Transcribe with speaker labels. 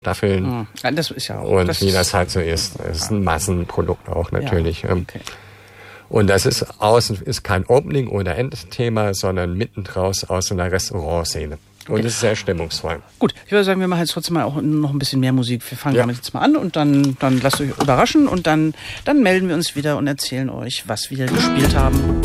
Speaker 1: Staffeln.
Speaker 2: Ja, das ist ja auch.
Speaker 1: Und wie das halt so ist. Es ist ein Massenprodukt auch natürlich. Ja, okay. Und das ist kein Opening oder Endthema, sondern mitten draus aus so einer Restaurantszene. Und es ist sehr stimmungsvoll.
Speaker 2: Gut, ich würde sagen, wir machen jetzt trotzdem mal auch noch ein bisschen mehr Musik. Wir fangen damit jetzt mal an und dann lasst euch überraschen und dann melden wir uns wieder und erzählen euch, was wir gespielt haben.